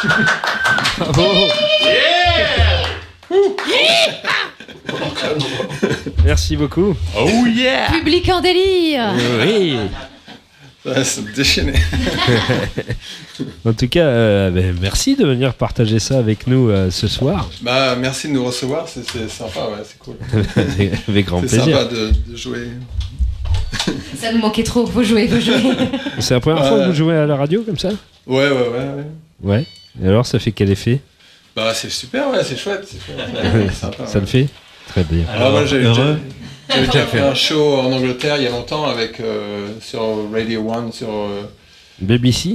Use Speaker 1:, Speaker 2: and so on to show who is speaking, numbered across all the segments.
Speaker 1: Bravo. Merci beaucoup.
Speaker 2: Oh yeah.
Speaker 3: Public en délire.
Speaker 1: Oui.
Speaker 4: Ouais, c'est déchaîné.
Speaker 1: En tout cas, merci de venir partager ça avec nous ce soir.
Speaker 4: Bah, merci de nous recevoir, c'est sympa, ouais, c'est cool.
Speaker 1: Avec grand
Speaker 4: c'est
Speaker 1: plaisir.
Speaker 4: C'est sympa de jouer.
Speaker 3: Ça nous manquait trop, faut jouer.
Speaker 1: C'est la première fois que vous jouez à la radio comme ça ?
Speaker 4: Ouais.
Speaker 1: Ouais. Et alors, ça fait quel effet ?
Speaker 4: Bah, c'est super, ouais, c'est chouette. C'est sympa,
Speaker 1: ça le fait ? Très bien.
Speaker 4: Alors moi, j'ai déjà fait un show en Angleterre il y a longtemps avec sur Radio 1, sur
Speaker 1: BBC ?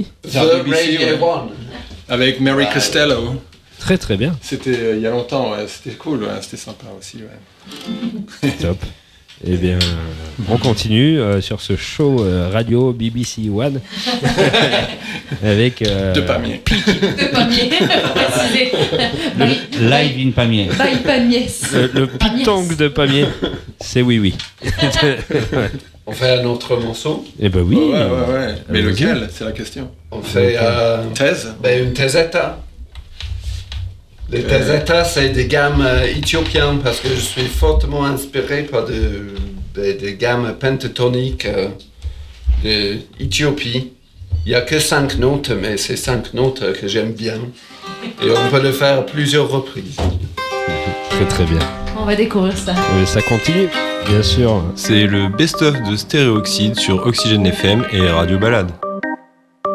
Speaker 4: The Radio 1. Avec Mary Costello.
Speaker 1: Très très bien.
Speaker 4: C'était il y a longtemps, ouais, c'était cool, ouais, c'était sympa aussi. Ouais.
Speaker 1: Top. Eh bien, on continue sur ce show radio BBC One avec
Speaker 4: de Pamiers.
Speaker 3: De Pamiers, préciser.
Speaker 2: Live in Pamiers.
Speaker 3: By Pamiers.
Speaker 1: Le pitong de Pamiers, c'est oui.
Speaker 5: On fait un autre morceau.
Speaker 1: Eh ben oui.
Speaker 4: Ouais. Mais lequel, c'est la question.
Speaker 5: On fait
Speaker 4: thèse.
Speaker 5: Une thésetta. Les thésetta, c'est des gammes éthiopiennes parce que je suis fortement inspiré par des gammes pentatoniques d'Éthiopie. Il n'y a que 5 notes, mais c'est 5 notes que j'aime bien. Et on peut le faire à plusieurs reprises.
Speaker 1: Très très bien.
Speaker 3: On va découvrir ça.
Speaker 1: Oui, ça continue, bien sûr.
Speaker 6: C'est le best-of de Stéréoxyde sur Oxygène FM et Radio Balade.